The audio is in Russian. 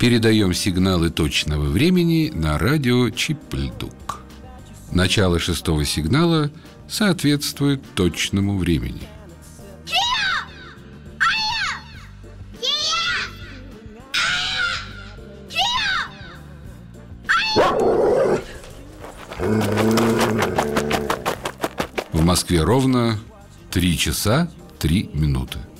Передаем сигналы точного времени на радио Чип-Льдук. Начало 6-го сигнала соответствует точному времени. В Москве ровно 3 часа 3 минуты.